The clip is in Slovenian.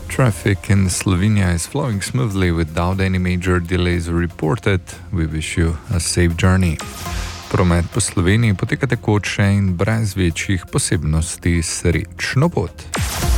Traffic in Slovenia is flowing smoothly without any major delays reported. We wish you a safe journey. Promet po Sloveniji poteka tekoče in brez večjih posebnosti. Srečno pot!